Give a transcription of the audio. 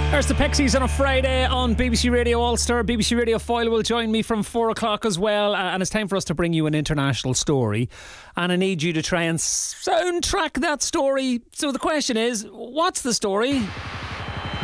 There's the Pixies on a Friday on BBC Radio Ulster. BBC Radio Foyle will join me from 4 o'clock as well. And it's time for us to bring you an international story. And I need you to try and soundtrack that story. So the question is, what's the story?